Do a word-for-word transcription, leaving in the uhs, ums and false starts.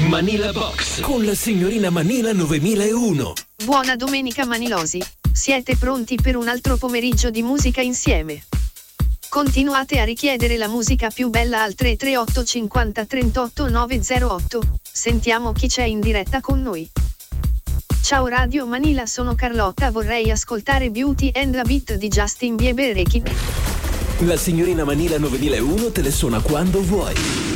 Manila Box con la signorina Manila novemilauno. Buona domenica manilosi, siete pronti per un altro pomeriggio di musica insieme? Continuate a richiedere la musica più bella al tre tre otto cinquanta trentotto novecentotto, sentiamo chi c'è in diretta con noi. Ciao Radio Manila, sono Carlotta, vorrei ascoltare Beauty and the Beat di Justin Bieber e chi... La signorina Manila novemilauno te le suona quando vuoi.